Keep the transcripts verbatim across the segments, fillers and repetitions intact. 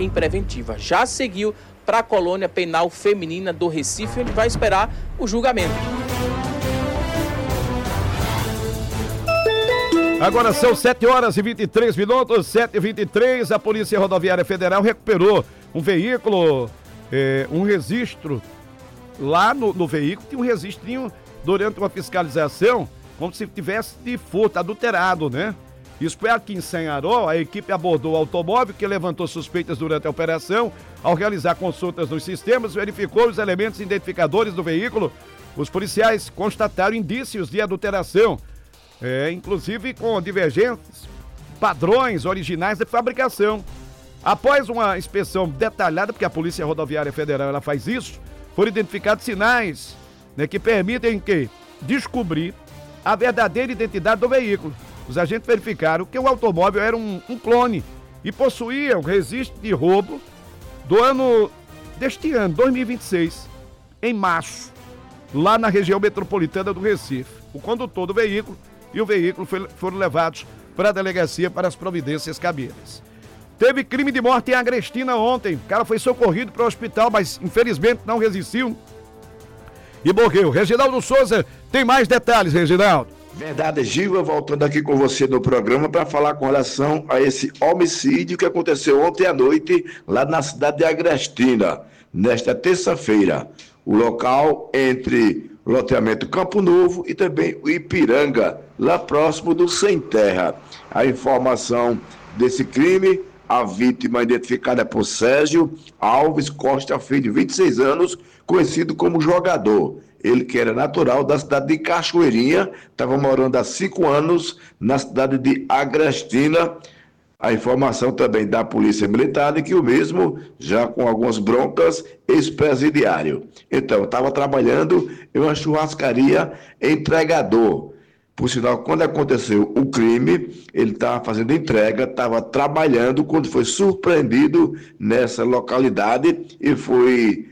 em preventiva. Já seguiu para a colônia penal feminina do Recife, onde vai esperar o julgamento. Agora são sete horas e vinte e três minutos, sete e vinte e três. A Polícia Rodoviária Federal recuperou um veículo, é, um registro. Lá no, no veículo tinha um registrinho durante uma fiscalização, como se tivesse de furto, adulterado, né? Isso foi aqui em Sanharó. A equipe abordou o automóvel, que levantou suspeitas durante a operação. Ao realizar consultas nos sistemas, verificou os elementos identificadores do veículo. Os policiais constataram indícios de adulteração, é, inclusive com divergentes padrões originais de fabricação. Após uma inspeção detalhada, porque a Polícia Rodoviária Federal ela faz isso, foram identificados sinais, né, que permitem que descobrir a verdadeira identidade do veículo. Os agentes verificaram que o automóvel era um, um clone e possuía um registro de roubo do ano deste ano, dois mil e vinte e seis, em março, lá na região metropolitana do Recife. O condutor do veículo e o veículo foi, foram levados para a delegacia para as providências cabíveis. Teve crime de morte em Agrestina ontem. O cara foi socorrido para o hospital, mas infelizmente não resistiu e morreu. Reginaldo Souza tem mais detalhes, Reginaldo. Verdade, Giva, voltando aqui com você no programa para falar com relação a esse homicídio que aconteceu ontem à noite lá na cidade de Agrestina, nesta terça-feira. O local entre o loteamento Campo Novo e também o Ipiranga, lá próximo do Sem Terra. A informação desse crime, a vítima identificada por Sérgio Alves Costa Filho, de vinte e seis anos, conhecido como Jogador. Ele que era natural da cidade de Cachoeirinha, estava morando há cinco anos na cidade de Agrestina. A informação também da Polícia Militar de que o mesmo, já com algumas broncas, ex-presidiário. Então, estava trabalhando em uma churrascaria entregador. Por sinal, quando aconteceu o crime, ele estava fazendo entrega, estava trabalhando quando foi surpreendido nessa localidade e foi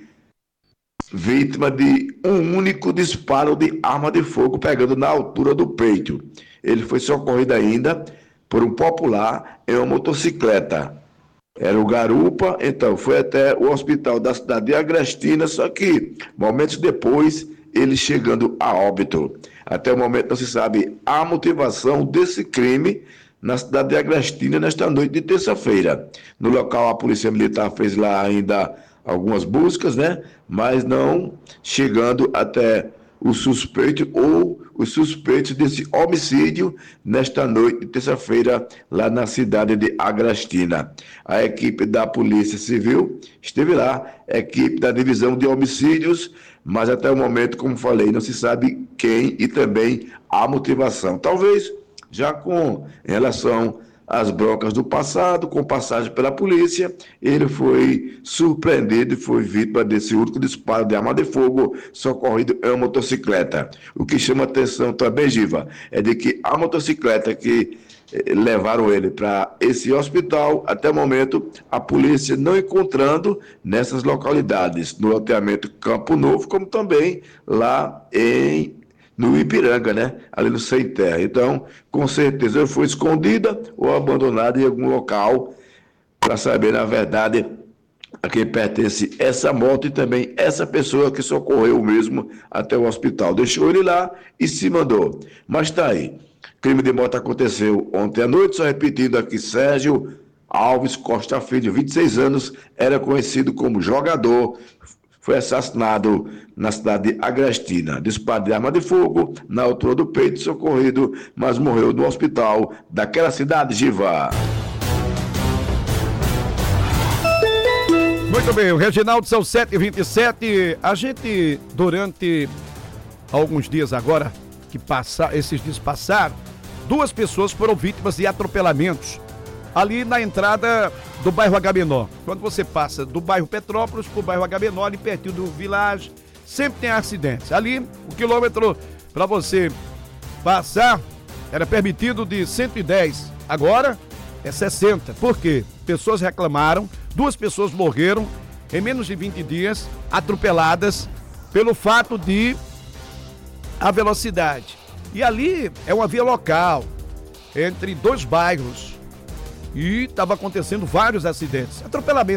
vítima de um único disparo de arma de fogo pegando na altura do peito. Ele foi socorrido ainda por um popular em uma motocicleta. Era o Garupa, então foi até o hospital da cidade de Agrestina, só que momentos depois ele chegando a óbito. Até o momento não se sabe a motivação desse crime na cidade de Agrestina nesta noite de terça-feira. No local a Polícia Militar fez lá ainda algumas buscas, né? Mas não chegando até o suspeito ou os suspeitos desse homicídio nesta noite de terça-feira lá na cidade de Agrestina. A equipe da Polícia Civil esteve lá, a equipe da Divisão de Homicídios, mas até o momento, como falei, não se sabe quem e também a motivação. Talvez já com em relação as broncas do passado, com passagem pela polícia, ele foi surpreendido e foi vítima desse único disparo de arma de fogo socorrido em uma motocicleta. O que chama atenção também, Giva, é de que a motocicleta que eh, levaram ele para esse hospital, até o momento, a polícia não encontrando nessas localidades, no loteamento Campo Novo, como também lá em no Ipiranga, né? Ali no Sem Terra. Então, com certeza, foi escondida ou abandonada em algum local para saber, na verdade, a quem pertence essa moto e também essa pessoa que socorreu mesmo até o hospital. Deixou ele lá e se mandou. Mas tá aí. Crime de moto aconteceu ontem à noite, só repetindo aqui, Sérgio Alves Costa Filho, vinte e seis anos, era conhecido como Jogador, foi assassinado na cidade de Agrestina. Disparo de arma de fogo na altura do peito, socorrido, mas morreu no hospital daquela cidade, Giva. Muito bem, o Reginaldo, são sete e vinte e sete. A gente, durante alguns dias agora, que passa, esses dias passaram, duas pessoas foram vítimas de atropelamentos ali na entrada do bairro Agamenó. Quando você passa do bairro Petrópolis para o bairro Agamenó, ali pertinho do Village, sempre tem acidentes. Ali, o quilômetro para você passar era permitido de cento e dez, agora é sessenta. Por quê? Pessoas reclamaram, duas pessoas morreram em menos de vinte dias, atropeladas pelo fato de a velocidade. E ali é uma via local, entre dois bairros, e estava acontecendo vários acidentes, atropelamento.